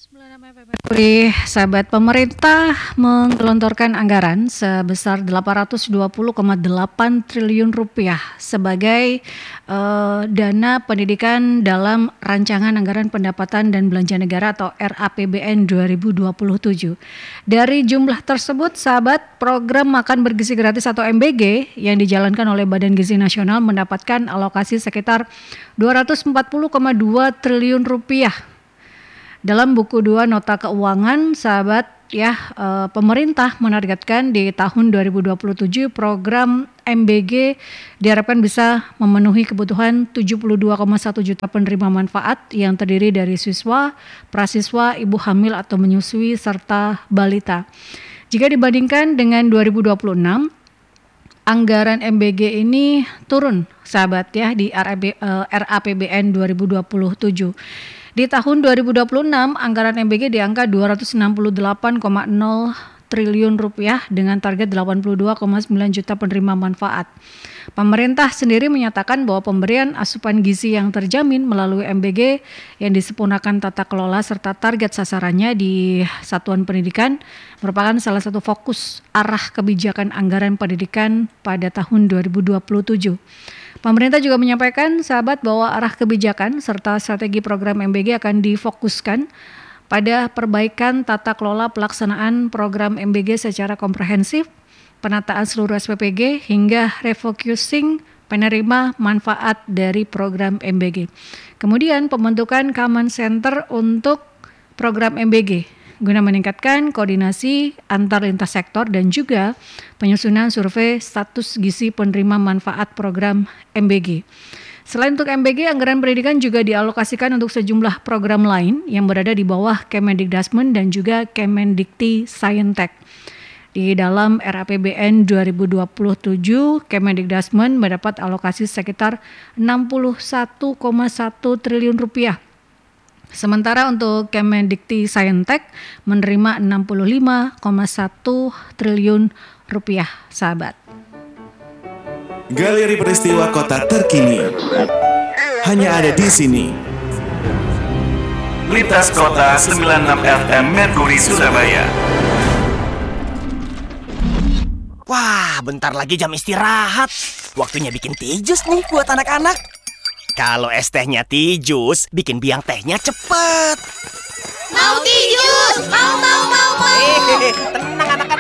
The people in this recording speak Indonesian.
106,6 FM Merkuri, sahabat, pemerintah menggelontorkan anggaran sebesar 820,8 triliun rupiah sebagai dana pendidikan dalam rancangan anggaran pendapatan dan belanja negara atau RAPBN 2027. Dari jumlah tersebut, sahabat, program makan bergizi gratis atau MBG yang dijalankan oleh Badan Gizi Nasional mendapatkan alokasi sekitar 240,2 triliun rupiah. Dalam buku 2 nota keuangan, sahabat, pemerintah menargetkan di tahun 2027 program MBG diharapkan bisa memenuhi kebutuhan 72,1 juta penerima manfaat yang terdiri dari siswa, prasiswa, ibu hamil atau menyusui, serta balita. Jika dibandingkan dengan 2026, anggaran MBG ini turun, sahabat, di RAPBN 2027. Di tahun 2026, anggaran MBG di angka 268,0 triliun rupiah dengan target 82,9 juta penerima manfaat. Pemerintah sendiri menyatakan bahwa pemberian asupan gizi yang terjamin melalui MBG yang disempurnakan tata kelola serta target sasarannya di satuan pendidikan merupakan salah satu fokus arah kebijakan anggaran pendidikan pada tahun 2027. Pemerintah juga menyampaikan, sahabat, bahwa arah kebijakan serta strategi program MBG akan difokuskan pada perbaikan tata kelola pelaksanaan program MBG secara komprehensif, penataan seluruh SPPG, hingga refocusing penerima manfaat dari program MBG. Kemudian pembentukan command center untuk program MBG guna meningkatkan koordinasi antar lintas sektor dan juga penyusunan survei status gizi penerima manfaat program MBG. Selain untuk MBG, anggaran pendidikan juga dialokasikan untuk sejumlah program lain yang berada di bawah Kemendikdasmen dan juga Kemendikti Saintek. Di dalam RAPBN 2027, Kemendikdasmen mendapat alokasi sekitar 61,1 triliun rupiah. Sementara untuk Kemendikti Saintek menerima 65,1 triliun rupiah, sahabat. Galeri peristiwa kota terkini hanya ada di sini. Lintas Kota 96 FM Merkuri Surabaya. Wah, bentar lagi jam istirahat. Waktunya bikin teh jus nih buat anak-anak. Kalau es tehnya teh jus, bikin biang tehnya cepet. Mau teh jus, mau. Tenang anak-anak.